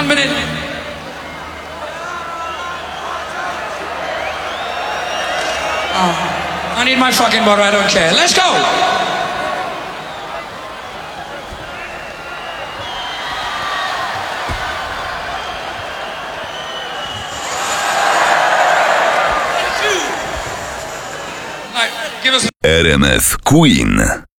1 minute. I need my fucking water, I don't care. Let's go! Give us RMF Queen.